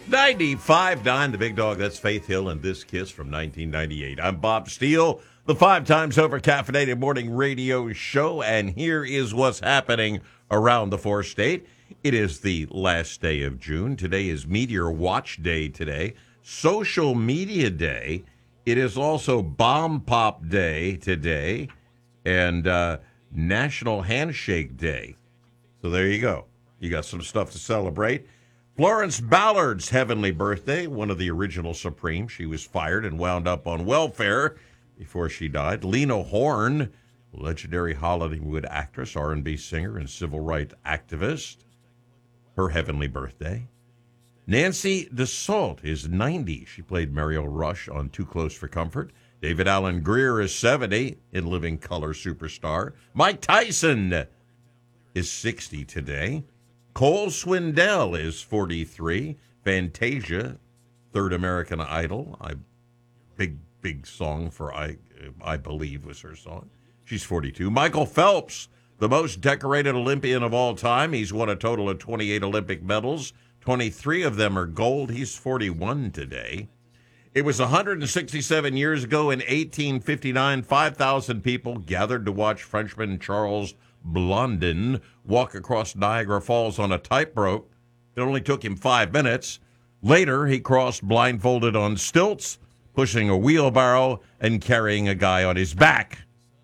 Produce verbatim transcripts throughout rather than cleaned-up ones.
ninety-five point nine, the big dog. That's Faith Hill and This Kiss from nineteen ninety-eight. I'm Bob Steele, the five times over caffeinated morning radio show, and here is what's happening around the four state. It is the last day of June. Today is Meteor Watch Day today, Social Media Day. It is also Bomb Pop Day today, and uh, National Handshake Day. So there you go. You got some stuff to celebrate. Florence Ballard's heavenly birthday, one of the original Supremes. She was fired and wound up on welfare before she died. Lena Horne, legendary Hollywood actress, R and B singer, and civil rights activist. Her heavenly birthday. Nancy DeSault is ninety. She played Mariel Rush on Too Close for Comfort. David Alan Grier is seventy, in living color superstar. Mike Tyson is sixty today. Cole Swindell is forty-three. Fantasia, third American Idol. I, big, big song for I, I Believe was her song. She's forty-two. Michael Phelps, the most decorated Olympian of all time. He's won a total of twenty-eight Olympic medals. twenty-three of them are gold. He's forty-one today. It was one hundred sixty-seven years ago in eighteen fifty-nine, five thousand people gathered to watch Frenchman Charles Blondin walk across Niagara Falls on a tightrope. It only took him five minutes. Later, he crossed blindfolded on stilts, pushing a wheelbarrow and carrying a guy on his back.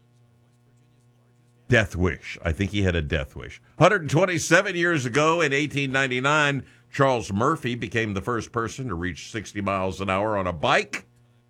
Death wish. I think he had a death wish. one hundred twenty-seven years ago in eighteen ninety-nine, Charles Murphy became the first person to reach sixty miles an hour on a bike.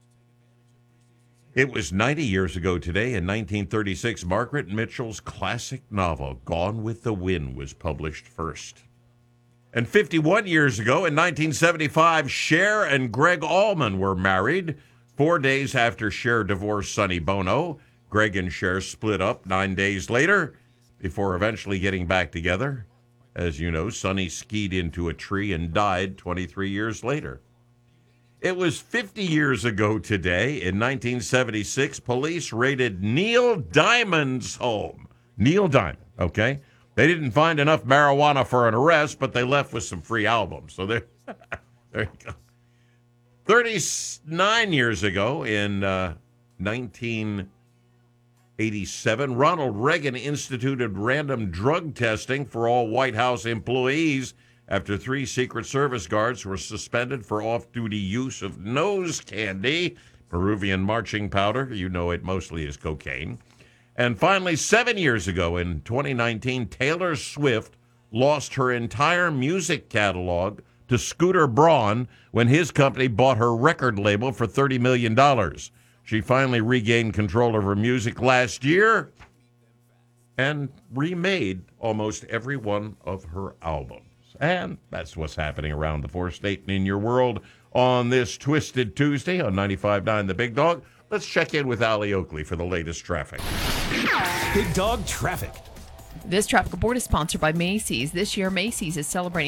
It was ninety years ago today, in nineteen thirty-six, Margaret Mitchell's classic novel, Gone with the Wind, was published first. And fifty-one years ago, in nineteen seventy-five, Cher and Greg Allman were married. Four days after Cher divorced Sonny Bono, Greg and Cher split up nine days later, before eventually getting back together. As you know, Sonny skied into a tree and died twenty-three years later. It was fifty years ago today, in nineteen seventy-six, police raided Neil Diamond's home. Neil Diamond, okay? They didn't find enough marijuana for an arrest, but they left with some free albums. So there, there you go. thirty-nine years ago, in uh, nineteen eighty-seven, Ronald Reagan instituted random drug testing for all White House employees after three Secret Service guards were suspended for off-duty use of nose candy, Peruvian marching powder. You know it mostly is cocaine. And finally, seven years ago in twenty nineteen, Taylor Swift lost her entire music catalog to Scooter Braun when his company bought her record label for thirty million dollars. She finally regained control of her music last year and remade almost every one of her albums. And that's what's happening around the four state and in your world on this Twisted Tuesday on ninety-five point nine The Big Dog. Let's check in with Allie Oakley for the latest traffic. Big Dog Traffic. This traffic report is sponsored by Macy's. This year, Macy's is celebrating